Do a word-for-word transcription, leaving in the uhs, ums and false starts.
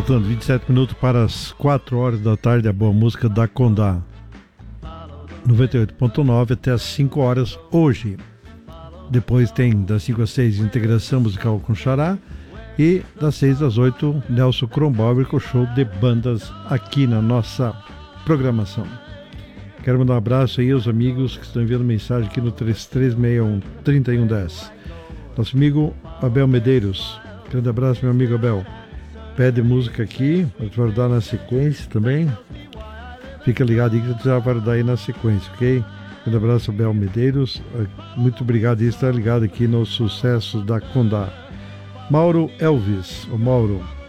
Faltando vinte e sete minutos para as quatro horas da tarde, a boa música da Condá. noventa e oito ponto nove até as cinco horas hoje. Depois tem das cinco às seis Integração Musical com Xará. E das seis às oito, Nelson Kronbauer com o show de bandas aqui na nossa programação. Quero mandar um abraço aí aos amigos que estão enviando mensagem aqui no três três seis um, três um um zero. Nosso amigo Abel Medeiros. Grande abraço, meu amigo Abel. Pede música aqui, vai dar na sequência também. Fica ligado aí que a gente já vai dar aí na sequência, ok? Grande abraço, Abel Medeiros. Muito obrigado por estar ligado aqui no Sucesso da Condá. Mauro Elvis, o Mauro,